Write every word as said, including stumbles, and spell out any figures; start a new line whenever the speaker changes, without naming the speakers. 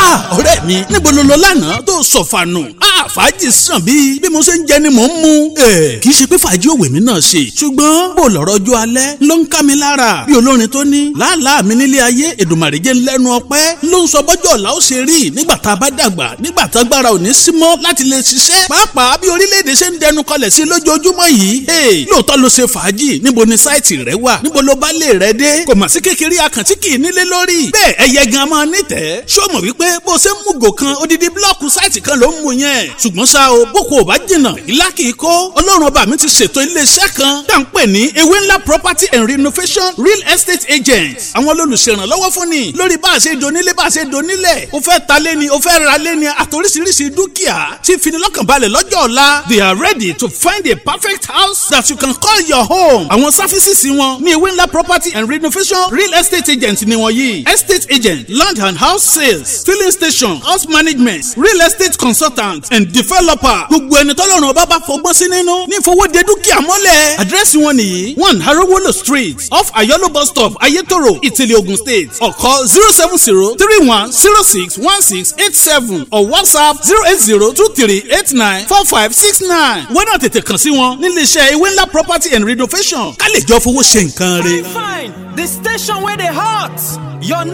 ah ọ̀rẹ́ mi níbo ló lọ lánàá tó sọ̀fànù? ah fàájì sàn bí bí mo ṣe ń jẹ ni mò ń mu. ẹ kì í ṣe pé fàájì òwe mi náà ṣe ṣùgbọ́n bó lọ́rọ̀ ọjọ́ alẹ́ ló ń ká mi lára bí olórin tó ní làálàá mi nílé ayé Èdùmàrè jẹ́ lẹ́nu ọpẹ́ ló ń sọ bọ́jọ́ ọ̀la ó ṣe rí nígbà tá a bá dàgbà nígbà tá agbára ò ní sí mọ́ láti lè ṣiṣẹ́ pàápàá bí orílẹ̀-èdè ṣe ń dẹnu kọlẹ̀ sí lójoojúmọ́ yìí. lóòótọ́ ló ṣe fàájì níbo ni sáìtì rẹ wà níbo ló bá lè rẹ dé kò mà sí kékeré àkàntí kì í nílé lórí bẹ́ẹ̀ ẹyẹ gan máa nítẹ̀ẹ́ ṣó mọ̀ wípé bó ṣe ń mú gò kan odidi blọ́ọ̀kù sáìtì kan ló ń mú yẹn ṣùgbọ́n ṣá o boko ò bá jìnnà ìlà kì í kó ọlọ́run ọba mi ti ṣètò iléeṣẹ́ kan tá à ń pè ní ewé ńlá property and renovation real estate agents àwọn olùṣèrànlọ́wọ́ fún ni lórí bá a ṣe donílé bá a ṣe donílẹ̀ o fẹ́ ta lé ni o fẹ́ ra lé ni àtòríṣiríṣi dúkìá tí finilọ́kànbalẹ̀ lọ́jọ́ ọ̀la they are ready to find a perfect house that you can call your home. àwọn sáfísìsì wọn ní ewé ńlá property and renovation real estate agent ni wọ́n yìí estate agent land and house sales filling station house management real estate consultant and developer gbogbo ẹni tọ́lọ́run ọba bá fọgbọ́n sí nínú ní ìfowóde dúkìá mọ́lẹ̀ àdírẹ́sì wọn nìyí one Harowolo street off Ayolo bus stop Ayetoro Ìtìlẹ̀ Ogun state or call zero seven zero three one zero six one six eight seven or WhatsApp zero eight zero two three eight nine four five six nine. wọ́n náà tètè kàn sí wọn nílé iṣẹ́ ewé ńlá property and renovation ká lè jọ fowó ṣe nǹkan rẹ̀.
Fine, fine, the station where they hot. Your